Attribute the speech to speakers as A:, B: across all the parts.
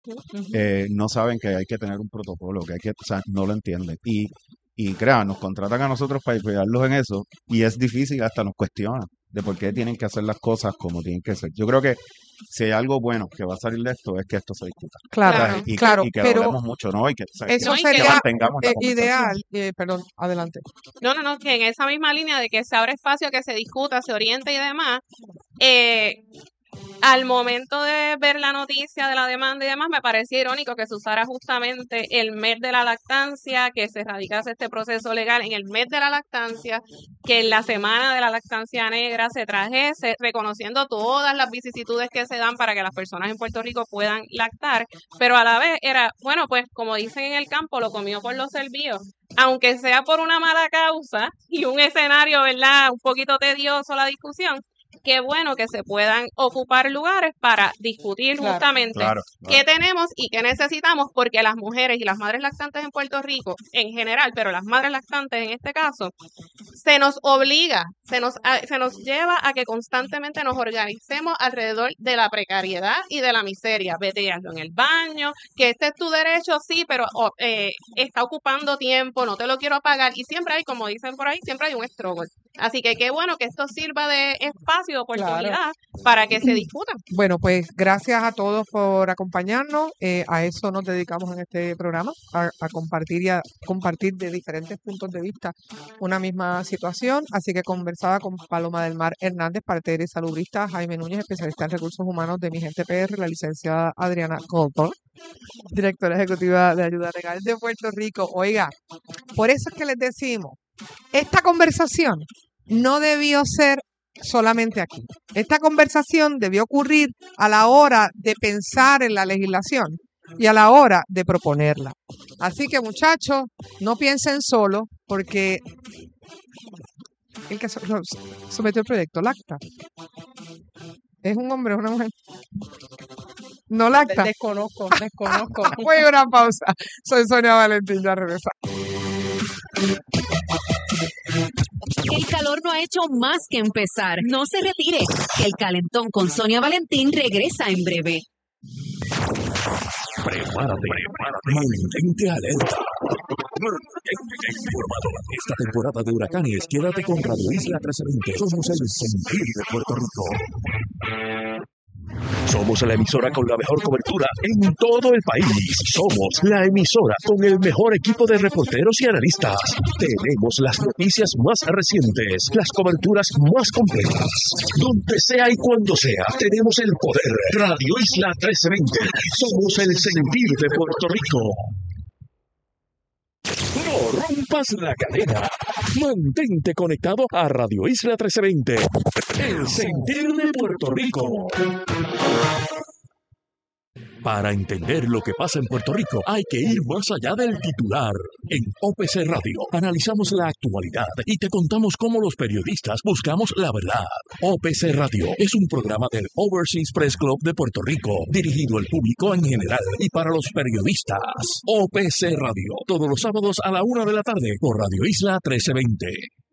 A: no saben que hay que tener un protocolo, o sea, no lo entienden. Y crean, nos contratan a nosotros para apoyarlos en eso y es difícil, hasta nos cuestionan de por qué tienen que hacer las cosas como tienen que ser. Yo creo que si hay algo bueno que va a salir de esto es que esto se discuta.
B: Claro, claro,
A: y que
B: pero
A: hablemos mucho, ¿no? Y que, o sea,
B: eso
A: que
B: sería
A: mantengamos la conversación.
B: ideal. Perdón, adelante.
C: No, que en esa misma línea de que se abra espacio, que se discuta, se oriente y demás, al momento de ver la noticia de la demanda y demás, me parecía irónico que se usara justamente el mes de la lactancia, que se radicase este proceso legal en el mes de la lactancia, que en la semana de la lactancia negra se trajese, reconociendo todas las vicisitudes que se dan para que las personas en Puerto Rico puedan lactar, pero a la vez era, bueno, pues como dicen en el campo, lo comió por los servíos. Aunque sea por una mala causa y un escenario, ¿verdad?, un poquito tedioso la discusión, qué bueno que se puedan ocupar lugares para discutir justamente qué tenemos y qué necesitamos, porque las mujeres y las madres lactantes en Puerto Rico en general, pero las madres lactantes en este caso, se nos obliga, se nos lleva a que constantemente nos organicemos alrededor de la precariedad y de la miseria. Vete y hazlo en el baño, que este es tu derecho, sí, pero está ocupando tiempo, no te lo quiero pagar, y siempre hay, como dicen por ahí, siempre hay un struggle. Así que qué bueno que esto sirva de espacio, de oportunidad para que se discutan.
B: Bueno, pues gracias a todos por acompañarnos. A eso nos dedicamos en este programa, a compartir y a compartir de diferentes puntos de vista una misma situación. Así que conversaba con Paloma del Mar Hernández, partera y salubrista, Jaime Núñez, especialista en recursos humanos de Mi Gente PR, la licenciada Adriana Colton, directora ejecutiva de Ayuda Legal de Puerto Rico. Oiga, por eso es que les decimos, esta conversación no debió ser solamente aquí. Esta conversación debió ocurrir a la hora de pensar en la legislación y a la hora de proponerla. Así que, muchachos, no piensen solo, porque el que sometió el proyecto lacta. ¿Es un hombre o una mujer? No lacta.
D: Desconozco.
B: Voy a una pausa. Soy Sonia Valentín, ya regresamos.
E: El calor no ha hecho más que empezar. No se retire. El calentón con Sonia Valentín regresa en breve.
F: Prepárate. Mantente alerta. Mantente informado. Esta temporada de huracanes, quédate con Radio Isla 1320. Somos el sentir de Puerto Rico. Somos la emisora con la mejor cobertura en todo el país. Somos la emisora con el mejor equipo de reporteros y analistas. Tenemos las noticias más recientes, las coberturas más completas. Donde sea y cuando sea, tenemos el poder. Radio Isla 1320. Somos el sentir de Puerto Rico. No rompas la cadena. Mantente conectado a Radio Isla 1320. El sentir de Puerto Rico. Para entender lo que pasa en Puerto Rico, hay que ir más allá del titular. En OPC Radio analizamos la actualidad y te contamos cómo los periodistas buscamos la verdad. OPC Radio es un programa del Overseas Press Club de Puerto Rico, dirigido al público en general y para los periodistas. OPC Radio, todos los sábados a la 1 de la tarde por Radio Isla 1320.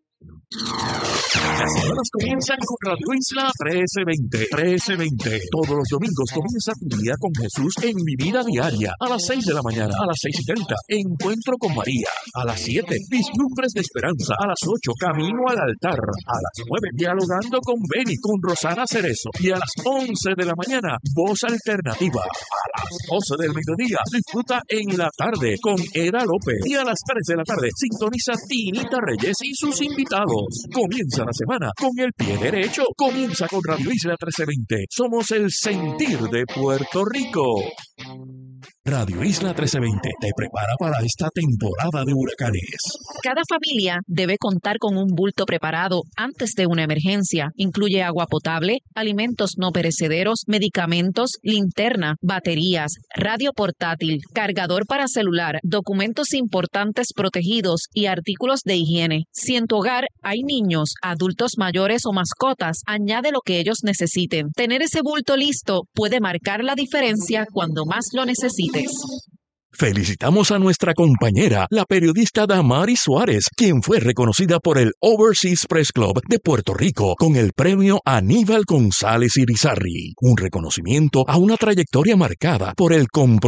F: Las semanas comienzan con Radio Isla 1320. Todos los domingos comienza tu día con Jesús en Mi Vida Diaria. A las 6 de la mañana, a las 6:30, Encuentro con María. A las 7, Vislumbres de Esperanza. A las 8, Camino al Altar. A las 9, Dialogando con Beni, con Rosana Cerezo. Y a las 11 de la mañana, Voz Alternativa. A las 12 del mediodía, disfruta En la Tarde con Eda López. Y a las 3 de la tarde, sintoniza Tinita Reyes y sus invitados. Comienza la semana con el pie derecho. Comienza con Radio Isla 1320. Somos el sentir de Puerto Rico. Radio Isla 1320 te prepara para esta temporada de huracanes.
E: Cada familia debe contar con un bulto preparado antes de una emergencia. Incluye agua potable, alimentos no perecederos, medicamentos, linterna, baterías, radio portátil, cargador para celular, documentos importantes protegidos y artículos de higiene. Si en tu hogar hay niños, adultos mayores o mascotas, añade lo que ellos necesiten. Tener ese bulto listo puede marcar la diferencia cuando más lo necesites.
F: Felicitamos a nuestra compañera, la periodista Damari Suárez, quien fue reconocida por el Overseas Press Club de Puerto Rico con el premio Aníbal González Irizarry, un reconocimiento a una trayectoria marcada por el compromiso